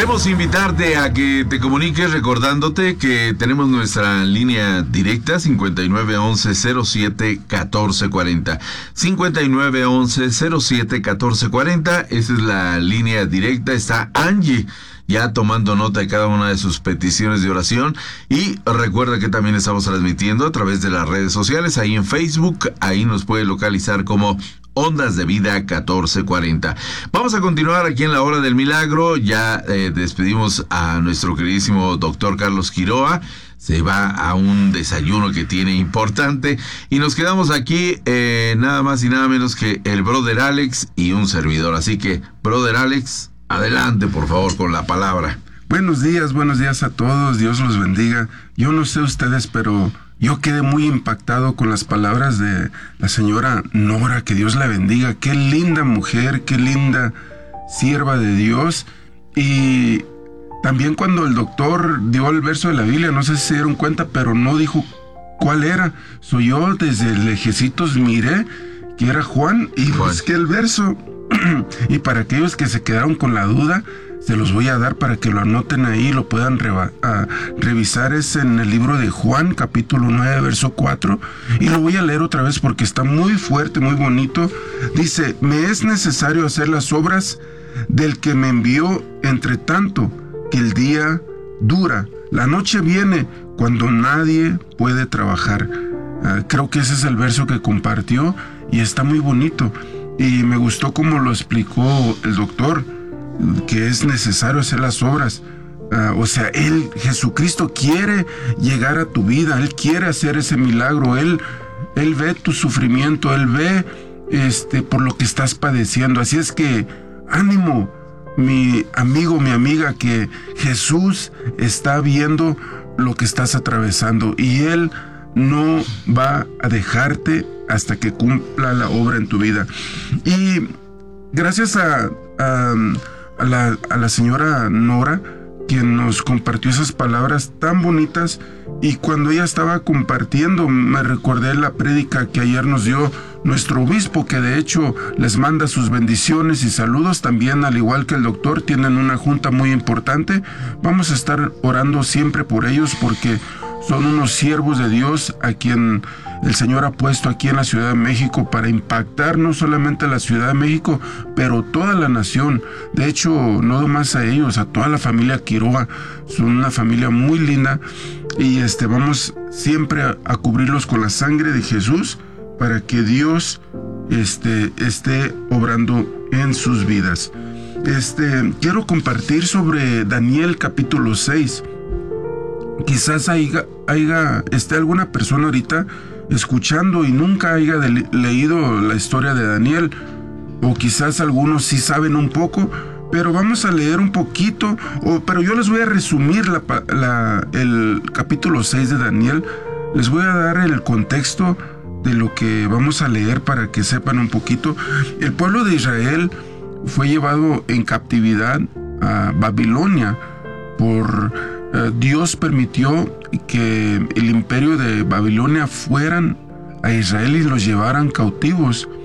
Queremos invitarte a que te comuniques recordándote que tenemos nuestra línea directa 5911-07-1440. 5911-07-1440, esa es la línea directa. Está Angie ya tomando nota de cada una de sus peticiones de oración. Y recuerda que también estamos transmitiendo a través de las redes sociales, ahí en Facebook, ahí nos puede localizar como Ondas de Vida 1440. Vamos a continuar aquí en la Hora del Milagro. Ya despedimos a nuestro queridísimo doctor Carlos Quiroa. Se va a un desayuno que tiene importante. Y nos quedamos aquí nada más y nada menos que el brother Alex y un servidor. Así que, brother Alex, adelante por favor con la palabra. Buenos días a todos. Dios los bendiga. Yo no sé ustedes, pero yo quedé muy impactado con las palabras de la señora Nora, que Dios la bendiga. Qué linda mujer, qué linda sierva de Dios. Y también cuando el doctor dio el verso de la Biblia, no sé si se dieron cuenta, pero no dijo cuál era. Yo desde lejecitos miré que era Juan y busqué el verso. Y para aquellos que se quedaron con la duda, se los voy a dar para que lo anoten ahí, lo puedan revisar. Es en el libro de Juan, capítulo 9, verso 4. Y lo voy a leer otra vez porque está muy fuerte, muy bonito. Dice: me es necesario hacer las obras del que me envió, entre tanto que el día dura. La noche viene cuando nadie puede trabajar. Creo que ese es el verso que compartió y está muy bonito. Y me gustó cómo lo explicó el doctor, que es necesario hacer las obras. O sea, Jesucristo quiere llegar a tu vida, Él quiere hacer ese milagro, Él ve tu sufrimiento, Él ve por lo que estás padeciendo. Así es que, ánimo, mi amigo, mi amiga, que Jesús está viendo lo que estás atravesando y Él no va a dejarte hasta que cumpla la obra en tu vida. Y gracias a la señora Nora, quien nos compartió esas palabras tan bonitas, y cuando ella estaba compartiendo me recordé la prédica que ayer nos dio nuestro obispo, que de hecho les manda sus bendiciones y saludos. También, al igual que el doctor, tienen una junta muy importante. Vamos a estar orando siempre por ellos porque son unos siervos de Dios a quien el Señor ha puesto aquí en la Ciudad de México para impactar no solamente a la Ciudad de México, pero toda la nación. De hecho, no nomás a ellos, a toda la familia Quiroa. Son una familia muy linda y vamos siempre a cubrirlos con la sangre de Jesús para que Dios esté obrando en sus vidas. Quiero compartir sobre Daniel capítulo 6. Quizás esté alguna persona ahorita escuchando y nunca haya leído la historia de Daniel, o quizás algunos sí saben un poco, pero vamos a leer un poquito, pero yo les voy a resumir el capítulo 6 de Daniel. Les voy a dar el contexto de lo que vamos a leer para que sepan un poquito. El pueblo de Israel fue llevado en captividad a Babilonia Dios permitió que el imperio de Babilonia fueran a Israel y los llevaran cautivos